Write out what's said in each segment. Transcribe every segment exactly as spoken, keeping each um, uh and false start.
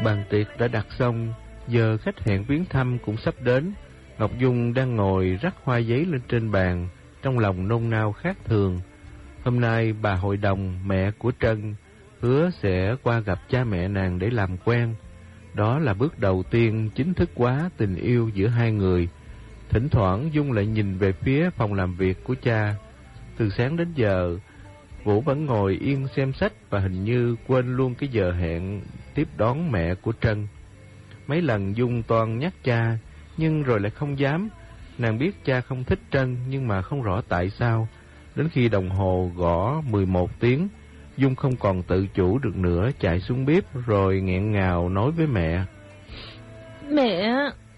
Bàn tiệc đã đặt xong, giờ khách hẹn viếng thăm cũng sắp đến. Ngọc Dung đang ngồi rắc hoa giấy lên trên bàn, trong lòng nôn nao khác thường. Hôm nay bà hội đồng, mẹ của Trân, hứa sẽ qua gặp cha mẹ nàng để làm quen. Đó là bước đầu tiên chính thức hóa tình yêu giữa hai người. Thỉnh thoảng Dung lại nhìn về phía phòng làm việc của cha. Từ sáng đến giờ, Vũ vẫn ngồi yên xem sách và hình như quên luôn cái giờ hẹn tiếp đón mẹ của Trân. Mấy lần Dung toan nhắc cha, nhưng rồi lại không dám. Nàng biết cha không thích Trân, nhưng mà không rõ tại sao. Đến khi đồng hồ gõ mười một tiếng, Dung không còn tự chủ được nữa, chạy xuống bếp rồi nghẹn ngào nói với mẹ. Mẹ,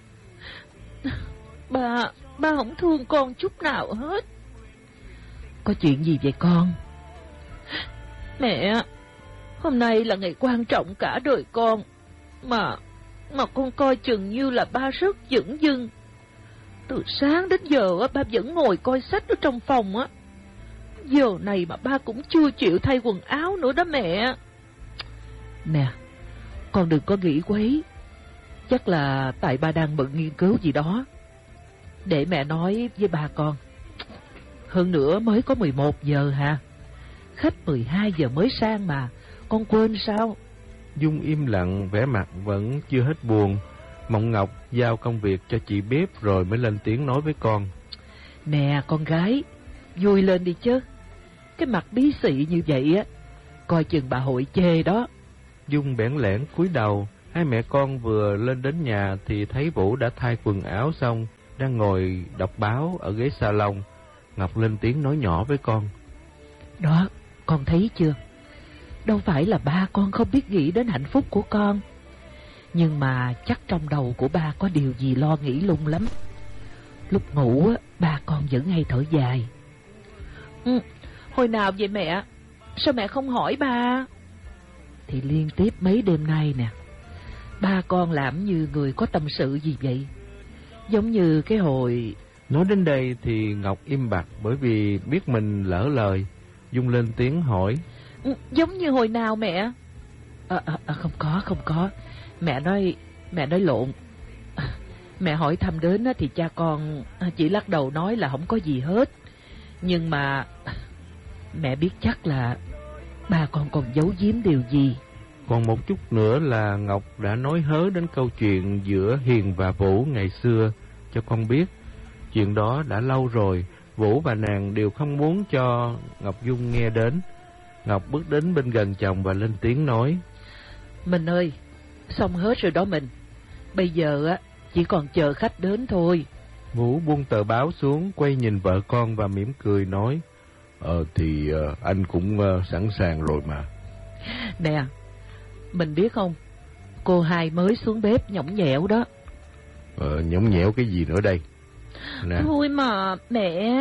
ba, ba không thương con chút nào hết. Có chuyện gì vậy con? Mẹ, hôm nay là ngày quan trọng cả đời con, Mà, mà con coi chừng như là ba rất dửng dưng. Từ sáng đến giờ ba vẫn ngồi coi sách ở trong phòng á. Giờ này mà ba cũng chưa chịu thay quần áo nữa đó mẹ. Nè, con đừng có nghĩ quấy. Chắc là tại ba đang bận nghiên cứu gì đó. Để mẹ nói với ba con. Hơn nữa mới có mười một giờ hả? Khách mười hai giờ mới sang mà, con quên sao? Dung im lặng, vẻ mặt vẫn chưa hết buồn. Mộng Ngọc giao công việc cho chị bếp rồi mới lên tiếng nói với con. Nè con gái, vui lên đi chứ. Cái mặt bí xị như vậy á, coi chừng bà hội chê đó. Dung bẽn lẽn cúi đầu. Hai mẹ con vừa lên đến nhà thì thấy Vũ đã thay quần áo xong, đang ngồi đọc báo ở ghế salon. Ngọc lên tiếng nói nhỏ với con. Đó, con thấy chưa? Đâu phải là ba con không biết nghĩ đến hạnh phúc của con, nhưng mà chắc trong đầu của ba có điều gì lo nghĩ lung lắm. Lúc ngủ ba con vẫn hay thở dài. Ừ, hồi nào vậy mẹ? Sao mẹ không hỏi ba? Thì liên tiếp mấy đêm nay nè, ba con làm như người có tâm sự gì vậy. Giống như cái hồi... Nói đến đây thì Ngọc im bặt bởi vì biết mình lỡ lời. Dung lên tiếng hỏi. Ừ, giống như hồi nào mẹ? À, à, à, không có, không có. Mẹ nói, mẹ nói lộn. Mẹ hỏi thăm đến thì cha con chỉ lắc đầu nói là không có gì hết. Nhưng mà mẹ biết chắc là ba con còn giấu giếm điều gì. Còn một chút nữa là Ngọc đã nói hớ đến câu chuyện giữa Hiền và Vũ ngày xưa cho con biết. Chuyện đó đã lâu rồi, Vũ và nàng đều không muốn cho Ngọc Dung nghe đến. Ngọc bước đến bên gần chồng và lên tiếng nói. Mình ơi, xong hết rồi đó mình. Bây giờ á chỉ còn chờ khách đến thôi. Vũ buông tờ báo xuống, quay nhìn vợ con và mỉm cười nói. Ờ thì uh, anh cũng uh, sẵn sàng rồi mà. Nè, mình biết không, cô hai mới xuống bếp nhõng nhẽo đó. Ờ, nhõng nhẽo cái gì nữa đây? Nè. Thôi mà mẹ.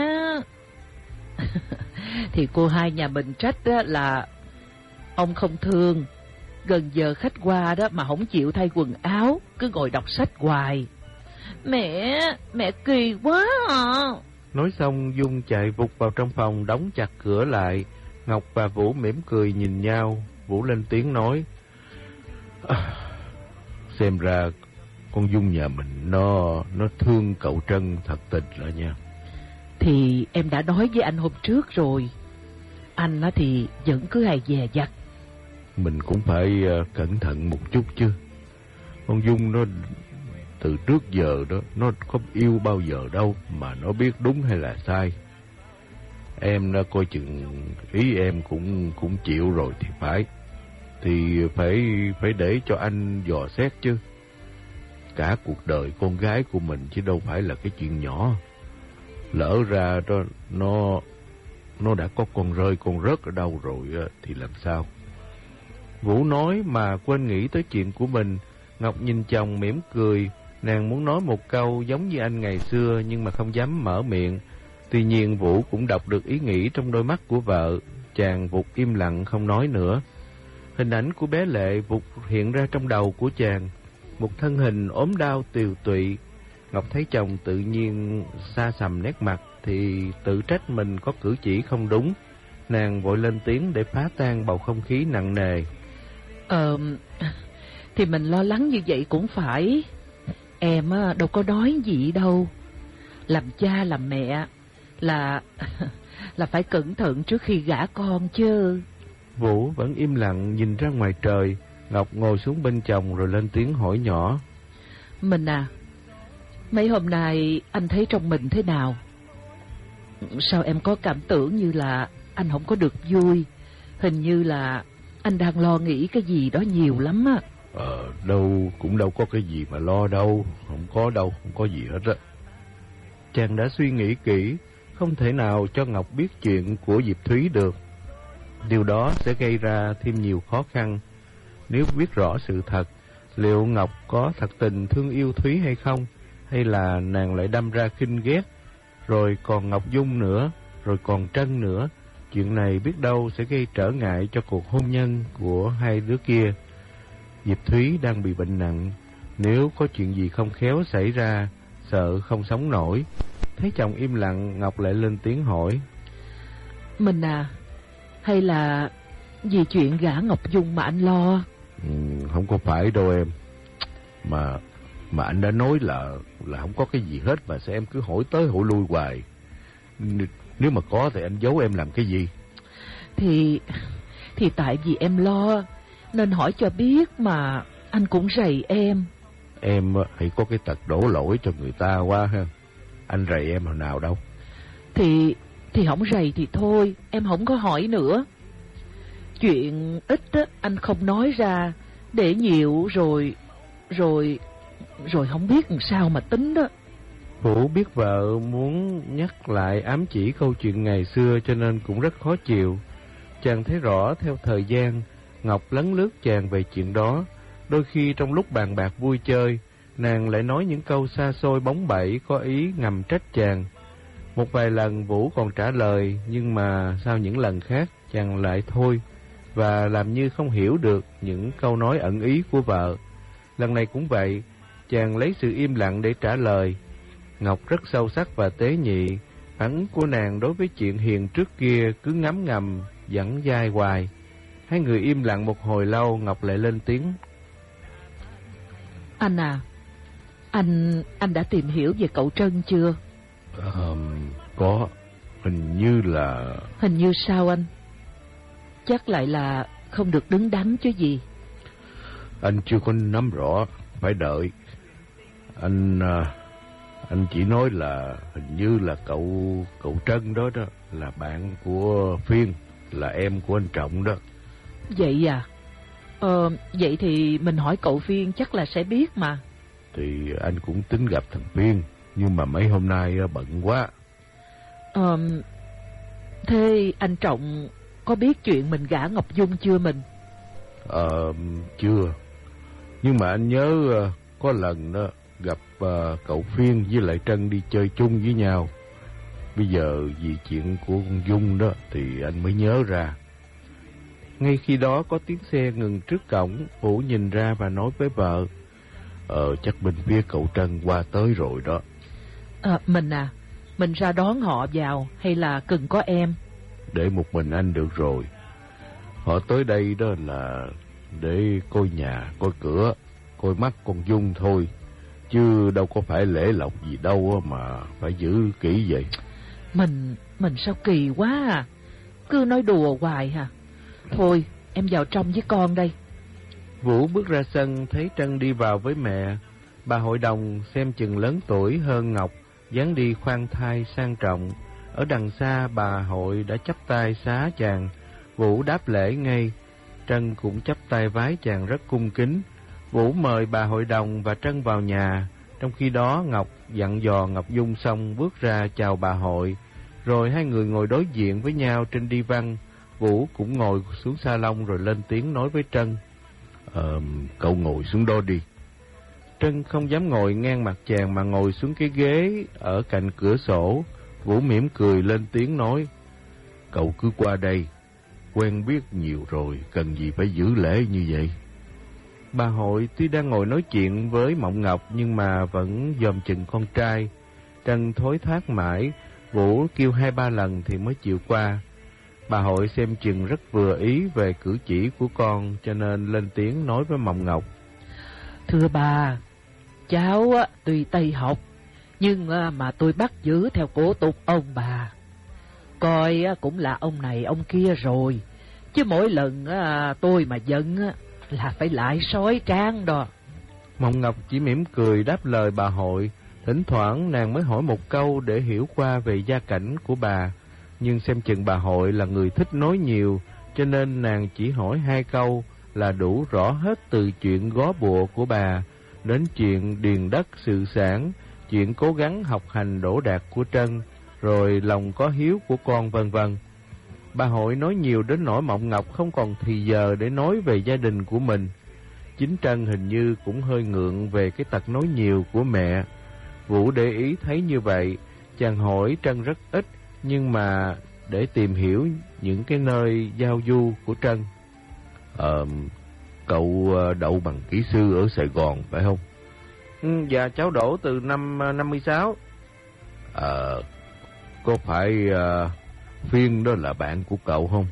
Thì cô hai nhà mình trách đó là ông không thương. Gần giờ khách qua đó mà không chịu thay quần áo, cứ ngồi đọc sách hoài. Mẹ, mẹ kỳ quá à. Nói xong Dung chạy vụt vào trong phòng, đóng chặt cửa lại. Ngọc và Vũ mỉm cười nhìn nhau. Vũ lên tiếng nói. À, xem ra con Dung nhà mình nó nó thương cậu Trân thật tình rồi nha. Thì em đã nói với anh hôm trước rồi. Anh á thì vẫn cứ hay dè dặt. Mình cũng phải uh, cẩn thận một chút chứ. Con Dung nó từ trước giờ đó, nó có yêu bao giờ đâu mà nó biết đúng hay là sai. Em nó coi chừng ý em cũng cũng chịu rồi thì phải. Thì phải phải để cho anh dò xét chứ. Cả cuộc đời con gái của mình chứ đâu phải là cái chuyện nhỏ. Lỡ ra đó nó nó đã có con rơi con rớt ở đâu rồi thì làm sao? Vũ nói mà quên nghĩ tới chuyện của mình. Ngọc nhìn chồng mỉm cười. Nàng muốn nói một câu giống như anh ngày xưa nhưng mà không dám mở miệng. Tuy nhiên Vũ cũng đọc được ý nghĩ trong đôi mắt của vợ. Chàng vụt im lặng không nói nữa. Hình ảnh của bé Lệ vụt hiện ra trong đầu của chàng. Một thân hình ốm đau tiều tụy. Ngọc thấy chồng tự nhiên xa sầm nét mặt thì tự trách mình có cử chỉ không đúng. Nàng vội lên tiếng để phá tan bầu không khí nặng nề. Ờ, thì mình lo lắng như vậy cũng phải. Em đâu có nói gì đâu. Làm cha làm mẹ là là phải cẩn thận trước khi gả con chứ. Vũ vẫn im lặng nhìn ra ngoài trời. Ngọc ngồi xuống bên chồng rồi lên tiếng hỏi nhỏ. Mình à, mấy hôm nay anh thấy trong mình thế nào? Sao em có cảm tưởng như là anh không có được vui? Hình như là anh đang lo nghĩ cái gì đó nhiều lắm á. Ờ, đâu, cũng đâu có cái gì mà lo đâu. Không có đâu, không có gì hết á. Chàng đã suy nghĩ kỹ, không thể nào cho Ngọc biết chuyện của Diệp Thúy được. Điều đó sẽ gây ra thêm nhiều khó khăn. Nếu biết rõ sự thật, liệu Ngọc có thật tình thương yêu Thúy hay không? Hay là nàng lại đâm ra khinh ghét? Rồi còn Ngọc Dung nữa, rồi còn Trân nữa. Chuyện này biết đâu sẽ gây trở ngại cho cuộc hôn nhân của hai đứa kia. Diệp Thúy đang bị bệnh nặng. Nếu có chuyện gì không khéo xảy ra, sợ không sống nổi. Thấy chồng im lặng, Ngọc lại lên tiếng hỏi. Mình à, hay là vì chuyện gả Ngọc Dung mà anh lo? Ừ, không có phải đâu em. Mà mà anh đã nói là là không có cái gì hết, mà sao em cứ hỏi tới hỏi lui hoài? Nếu mà có thì anh giấu em làm cái gì? Thì thì tại vì em lo nên hỏi cho biết mà anh cũng rầy em. Em hãy có cái tật đổ lỗi cho người ta quá ha. Anh rầy em hồi nào đâu. Thì thì không rầy thì thôi, em không có hỏi nữa. Chuyện ít á, anh không nói ra, để nhiều rồi rồi rồi không biết làm sao mà tính đó. Vũ biết vợ muốn nhắc lại ám chỉ câu chuyện ngày xưa cho nên cũng rất khó chịu. Chàng thấy rõ theo thời gian, Ngọc lấn lướt chàng về chuyện đó. Đôi khi trong lúc bàn bạc vui chơi, nàng lại nói những câu xa xôi bóng bẩy có ý ngầm trách chàng. Một vài lần Vũ còn trả lời, nhưng mà sau những lần khác chàng lại thôi và làm như không hiểu được những câu nói ẩn ý của vợ. Lần này cũng vậy, chàng lấy sự im lặng để trả lời. Ngọc rất sâu sắc và tế nhị. Phản ứng của nàng đối với chuyện Hiền trước kia cứ ngấm ngầm, dẫn dai hoài. Hai người im lặng một hồi lâu, Ngọc lại lên tiếng. Anh à, anh anh đã tìm hiểu về cậu Trân chưa? Ờ, có, hình như là... Hình như sao anh? Chắc lại là không được đứng đắn chứ gì. Anh chưa có nắm rõ, phải đợi. Anh... Anh chỉ nói là hình như là cậu cậu Trân đó đó là bạn của Phiên, là em của anh Trọng đó. Vậy à? Ờ, vậy thì mình hỏi cậu Phiên chắc là sẽ biết mà. Thì anh cũng tính gặp thằng Phiên, nhưng mà mấy hôm nay bận quá. Ờ, thế anh Trọng có biết chuyện mình gả Ngọc Dung chưa mình? Ờ, chưa. Nhưng mà anh nhớ có lần đó gặp uh, cậu Phiên với lại Trân đi chơi chung với nhau. Bây giờ vì chuyện của con Dung đó thì anh mới nhớ ra. Ngay khi đó có tiếng xe ngừng trước cổng. Vũ nhìn ra và nói với vợ. Ờ chắc bên phía cậu Trân qua tới rồi đó. À, mình à, mình ra đón họ vào hay là cần có em? Để một mình anh được rồi. Họ tới đây đó là để coi nhà, coi cửa, coi mắt con Dung thôi. Chứ đâu có phải lễ lộc gì đâu mà phải giữ kỹ vậy. Mình, mình sao kỳ quá à. Cứ nói đùa hoài hả. Thôi, em vào trong với con đây. Vũ bước ra sân thấy Trân đi vào với mẹ. Bà hội đồng xem chừng lớn tuổi hơn Ngọc, dáng đi khoan thai sang trọng. Ở đằng xa bà hội đã chắp tay xá chàng. Vũ đáp lễ ngay. Trân cũng chắp tay vái chàng rất cung kính. Vũ mời bà hội đồng và Trân vào nhà. Trong khi đó Ngọc dặn dò Ngọc Dung xong bước ra chào bà hội. Rồi hai người ngồi đối diện với nhau trên đi văn. Vũ cũng ngồi xuống salon rồi lên tiếng nói với Trân. Ờ, cậu ngồi xuống đó đi. Trân không dám ngồi ngang mặt chàng mà ngồi xuống cái ghế ở cạnh cửa sổ. Vũ mỉm cười lên tiếng nói. Cậu cứ qua đây. Quen biết nhiều rồi, cần gì phải giữ lễ như vậy. Bà hội tuy đang ngồi nói chuyện với Mộng Ngọc nhưng mà vẫn dòm chừng con trai. Trân thối thác mãi, Vũ kêu hai ba lần thì mới chịu qua. Bà hội xem chừng rất vừa ý về cử chỉ của con cho nên lên tiếng nói với Mộng Ngọc. Thưa bà, cháu á, tuy Tây học, nhưng mà tôi bắt giữ theo cổ tục ông bà. Coi cũng là ông này ông kia rồi, chứ mỗi lần tôi mà giận là phải lại sói tráng đó. Mộng Ngọc chỉ mỉm cười đáp lời bà Hội. Thỉnh thoảng nàng mới hỏi một câu để hiểu qua về gia cảnh của bà, nhưng xem chừng bà Hội là người thích nói nhiều, cho nên nàng chỉ hỏi hai câu là đủ rõ hết, từ chuyện gó bùa của bà đến chuyện điền đất sự sản, chuyện cố gắng học hành đỗ đạt của Trân, rồi lòng có hiếu của con, vân vân. Bà Hội nói nhiều đến nỗi Mộng Ngọc không còn thì giờ để nói về gia đình của mình. Chính Trân hình như cũng hơi ngượng về cái tật nói nhiều của mẹ. Vũ để ý thấy như vậy, chàng hỏi Trân rất ít, nhưng mà để tìm hiểu những cái nơi giao du của Trân. Ờ, cậu đậu bằng kỹ sư ở Sài Gòn phải không? Ừ, dạ cháu đổ từ năm năm mươi sáu. Ờ, có phải uh, Phiên đó là bạn của cậu không?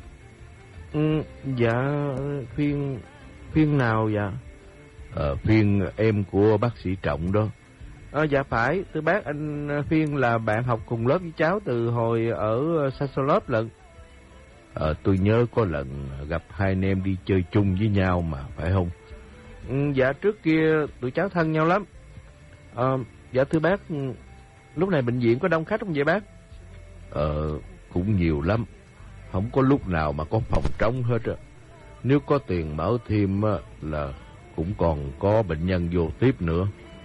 Ừ, dạ Phiên Phiên nào dạ? Ờ, Phiên em của bác sĩ Trọng đó. Ờ, dạ phải, thưa bác, anh Phiên là bạn học cùng lớp với cháu từ hồi ở Sasolop lận. Ờ, tôi nhớ có lần gặp hai anh em đi chơi chung với nhau mà, phải không? Ừ, dạ trước kia tụi cháu thân nhau lắm. Ờ, dạ thưa bác, lúc này bệnh viện có đông khách không vậy bác? Ờ, cũng nhiều lắm, không có lúc nào mà có phòng trống hết á. Nếu có tiền mở thêm á, là cũng còn có bệnh nhân vô tiếp nữa.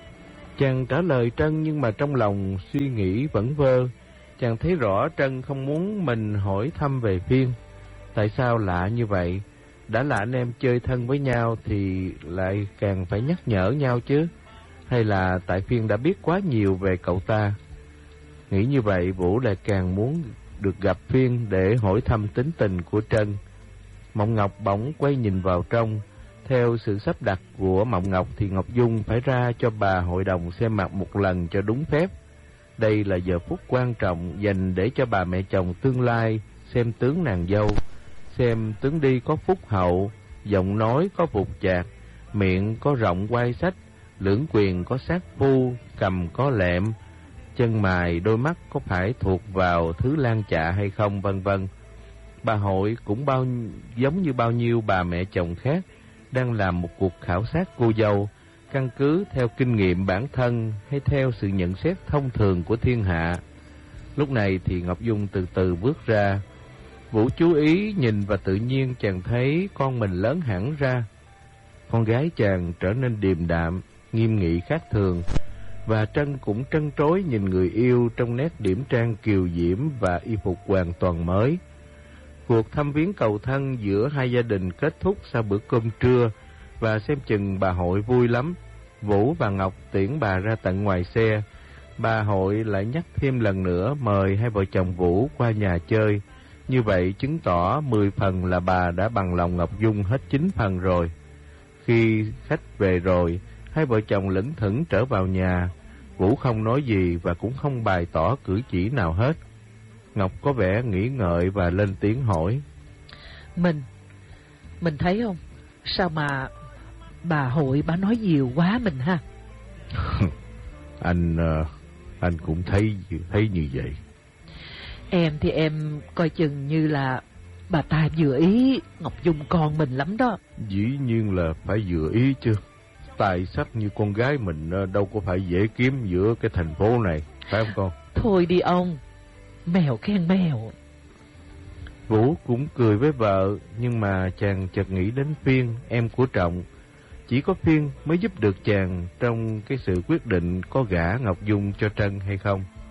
Chàng trả lời Trân, nhưng mà trong lòng suy nghĩ vẩn vơ. Chàng thấy rõ Trân không muốn mình hỏi thăm về Phiên. Tại sao lạ như vậy? Đã là anh em chơi thân với nhau thì lại càng phải nhắc nhở nhau chứ? Hay là tại Phiên đã biết quá nhiều về cậu ta? Nghĩ như vậy, Vũ lại càng muốn được gặp Phiên để hỏi thăm tính tình của Trân. Mộng Ngọc bỗng quay nhìn vào trong. Theo sự sắp đặt của Mộng Ngọc thì Ngọc Dung phải ra cho bà hội đồng xem mặt một lần cho đúng phép. Đây là giờ phút quan trọng dành để cho bà mẹ chồng tương lai xem tướng nàng dâu, xem tướng đi có phúc hậu, giọng nói có vụt chạc, miệng có rộng quai sách, lưỡng quyền có sát phu, cầm có lẹm, chân mày đôi mắt có phải thuộc vào thứ lan chạ hay không, vân vân. Bà Hội cũng bao giống như bao nhiêu bà mẹ chồng khác đang làm một cuộc khảo sát cô dâu, căn cứ theo kinh nghiệm bản thân hay theo sự nhận xét thông thường của thiên hạ. Lúc này thì Ngọc Dung từ từ bước ra. Vũ chú ý nhìn và tự nhiên chàng thấy con mình lớn hẳn ra. Con gái chàng trở nên điềm đạm, nghiêm nghị khác thường, và Trân cũng trân trối nhìn người yêu trong nét điểm trang kiều diễm và y phục hoàn toàn mới. Cuộc thăm viếng cầu thân giữa hai gia đình kết thúc sau bữa cơm trưa, và xem chừng bà Hội vui lắm. Vũ và Ngọc tiễn bà ra tận ngoài xe. Bà Hội lại nhắc thêm lần nữa mời hai vợ chồng Vũ qua nhà chơi. Như vậy chứng tỏ mười phần là bà đã bằng lòng Ngọc Dung hết chín phần rồi. Khi khách về rồi, hai vợ chồng lững thững trở vào nhà. Vũ không nói gì và cũng không bày tỏ cử chỉ nào hết. Ngọc có vẻ nghĩ ngợi và lên tiếng hỏi. Mình, mình thấy không? Sao mà bà Hội bà nói nhiều quá mình ha? Anh, anh cũng thấy, thấy như vậy. Em thì em coi chừng như là bà ta vừa ý Ngọc Dung con mình lắm đó. Dĩ nhiên là phải vừa ý chứ. Tài sắc như con gái mình đâu có phải dễ kiếm giữa cái thành phố này, phải không con? Thôi đi ông, mèo khen mèo. Vũ cũng cười với vợ, nhưng mà chàng chợt nghĩ đến Phiên, em của Trọng. Chỉ có Phiên mới giúp được chàng trong cái sự quyết định có gả Ngọc Dung cho Trân hay không.